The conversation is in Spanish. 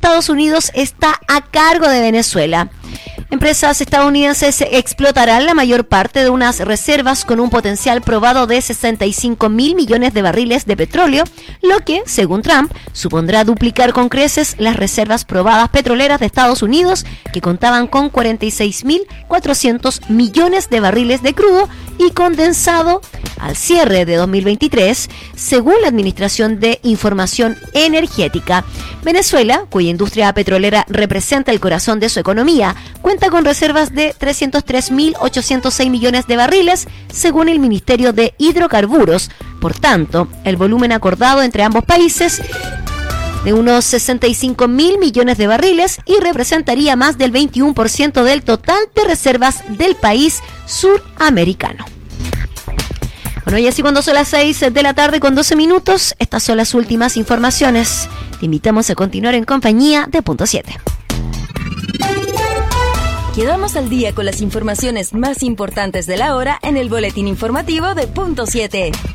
Estados Unidos está a cargo de Venezuela. Empresas estadounidenses explotarán la mayor parte de unas reservas con un potencial probado de 65.000 millones de barriles de petróleo, lo que, según Trump, supondrá duplicar con creces las reservas probadas petroleras de Estados Unidos, que contaban con 46.400 millones de barriles de crudo y condensado al cierre de 2023, según la Administración de Información Energética. Venezuela, cuya industria petrolera representa el corazón de su economía, cuenta con reservas de 303.806 millones de barriles, según el Ministerio de Hidrocarburos. Por tanto, el volumen acordado entre ambos países de unos 65.000 millones de barriles y representaría más del 21% del total de reservas del país suramericano. Bueno, y así cuando son las 6 de la tarde con 12 minutos, estas son las últimas informaciones. Te invitamos a continuar en compañía de Punto 7. Quedamos al día con las informaciones más importantes de la hora en el boletín informativo de Punto 7.